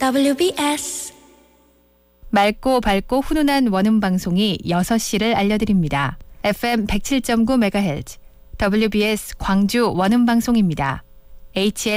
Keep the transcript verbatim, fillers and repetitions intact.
더블유비에스 맑고 밝고 훈훈한 원음 방송이 여섯 시를 알려드립니다. 에프엠 백칠 점 구 메가헤르츠 더블유비에스 광주 원음 방송입니다. 에이치엘